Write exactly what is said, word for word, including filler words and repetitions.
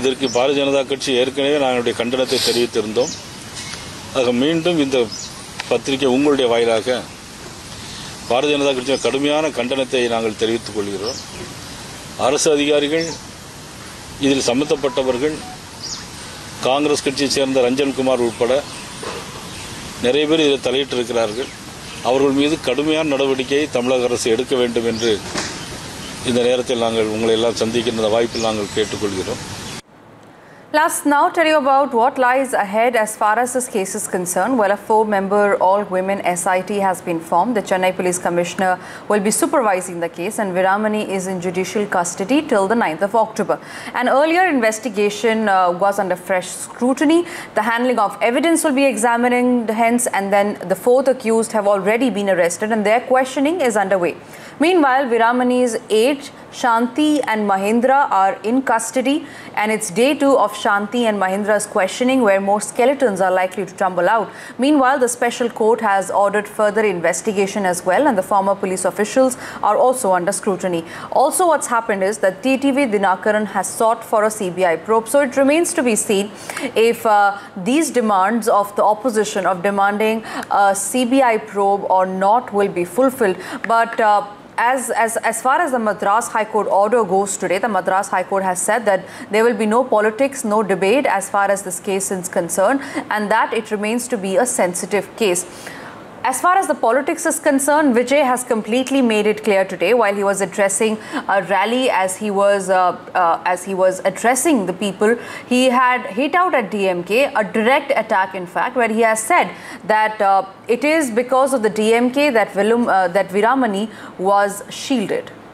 இதற்கு பாரதிய ஜனதா கட்சி ஏற்கனவே நாங்களுடைய கண்டனத்தை தெரிவித்திருந்தோம். ஆக மீண்டும் இந்த பத்திரிகை உங்களுடைய வாயிலாக பாரதிய ஜனதா கட்சியின் கடுமையான கண்டனத்தை நாங்கள் தெரிவித்துக் கொள்கிறோம். அரசு அதிகாரிகள், இதில் சம்பந்தப்பட்டவர்கள், காங்கிரஸ் கட்சியைச் சேர்ந்த ரஞ்சன்குமார் உட்பட நிறைய பேர் இதில் தலையிட்டிருக்கிறார்கள். அவர்கள் மீது கடுமையான நடவடிக்கையை தமிழக அரசு எடுக்க வேண்டும் என்று இந்த நேரத்தில் நாங்கள் உங்களை எல்லாம் சந்திக்கின்ற வாய்ப்பில் நாங்கள் கேட்டுக்கொள்கிறோம். Let's now tell you about what lies ahead as far as this case is concerned. Well, a four-member all-women S I T has been formed. The Chennai Police Commissioner will be supervising the case, and Viramani is in judicial custody till the ninth of October. An earlier investigation uh, was under fresh scrutiny. The handling of evidence will be examined, hence, and then the fourth accused have already been arrested, and their questioning is underway. Meanwhile, Viramani's eight, Shanti and Mahendra, are in custody, and it's day two of Shanti and Mahendra's questioning, where more skeletons are likely to tumble out. Meanwhile, the special court has ordered further investigation as well, and the former police officials are also under scrutiny. Also, what's happened is that T T V Dinakaran has sought for a C B I probe, so it remains to be seen if uh, these demands of the opposition of demanding a C B I probe or not will be fulfilled. But uh, As, as, as far as the Madras High Court order goes today, the Madras High Court has said that there will be no politics, no debate as far as this case is concerned, and that it remains to be a sensitive case. As far as the politics is concerned, Vijay has completely made it clear today while he was addressing a rally, as he was uh, uh, as he was addressing the people. He had hit out at D M K, a direct attack in fact, where he has said that uh, it is because of the D M K that, Vilum, uh, that Viramani was shielded.